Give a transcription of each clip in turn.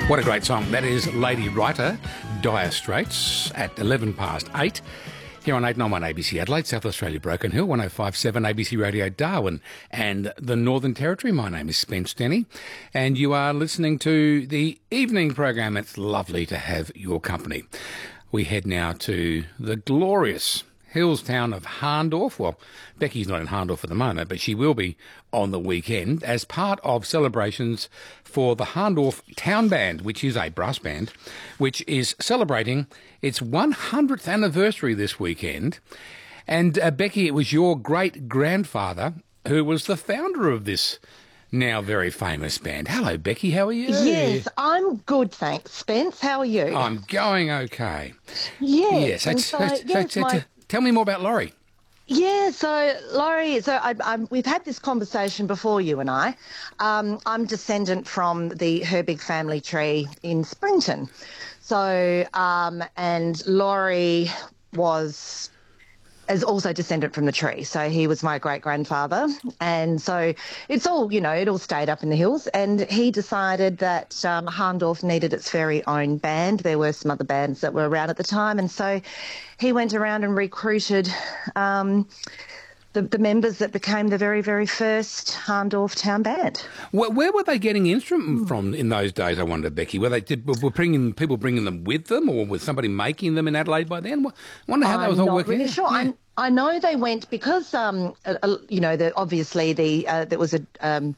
What a great song. That is Lady Writer, Dire Straits, at 11 past 8. Here on 891 ABC Adelaide, South Australia, Broken Hill, 105.7 ABC Radio Darwin and the Northern Territory. My name is Spence Denny, and you are listening to the evening program. It's lovely to have your company. We head now to the glorious hills town of Hahndorf. Well, Becky's not in Hahndorf at the moment, but she will be on the weekend as part of celebrations for the Hahndorf Town Band, which is a brass band, which is celebrating its 100th anniversary this weekend. And Becky, it was your great-grandfather who was the founder of this now very famous band. Hello, Becky, how are you? Yes, I'm good, thanks, Spence. How are you? I'm going okay. Yes. Tell me more about Laurie. Yeah, so Laurie, we've had this conversation before, you and I. I'm descendant from the Herbig family tree in Springton. So, and Laurie is also descendant from the tree. So he was my great-grandfather. And so it's all, it all stayed up in the hills. And he decided that Hahndorf needed its very own band. There were some other bands that were around at the time. And so he went around and recruited the members that became the very, very first Hahndorf Town Band. Where were they getting instruments from in those days, I wonder, Becky? Were people bringing them with them, or was somebody making them in Adelaide by then? I wonder how that was all working out. I'm not really sure. Yeah. I know they went because, obviously there was a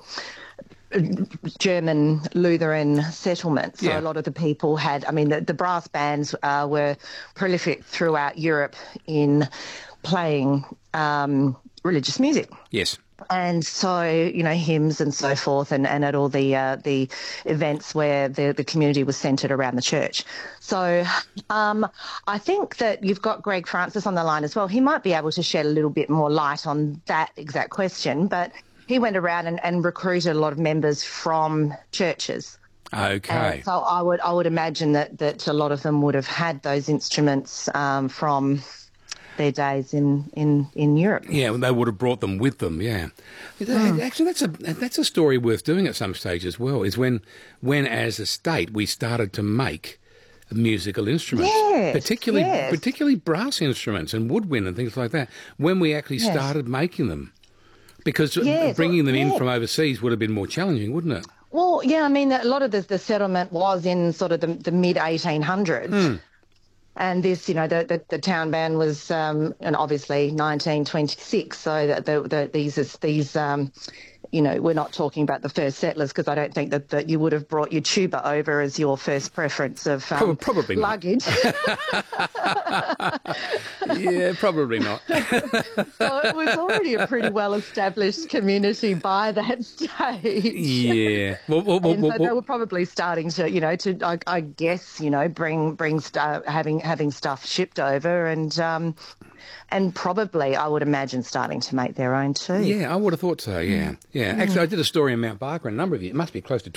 German Lutheran settlement. So a lot of the people had, the brass bands were prolific throughout Europe in playing religious music. Yes. And so, hymns and so forth, and at all the events where the community was centred around the church. So I think that you've got Greg Francis on the line as well. He might be able to shed a little bit more light on that exact question, but he went around and recruited a lot of members from churches. Okay. And so I would imagine that a lot of them would have had those instruments from their days in Europe. Yeah, they would have brought them with them, yeah. Actually, that's a story worth doing at some stage as well, is when as a state we started to make musical instruments, particularly brass instruments and woodwind and things like that, when we actually started making them. Because bringing them in from overseas would have been more challenging, wouldn't it? Well, yeah, a lot of the settlement was in sort of the mid-1800s. And this, the town band was, and obviously 1926. So that these we're not talking about the first settlers, because I don't think that you would have brought your tuba over as your first preference of probably luggage. Yeah, probably not. So it was already a pretty well-established community by that stage. Yeah. So they were probably starting to, I guess, bring having stuff shipped over and probably, I would imagine, starting to make their own too. Yeah, I would have thought so, yeah. Yeah, actually, I did a story in Mount Barker a number of years, it must be close to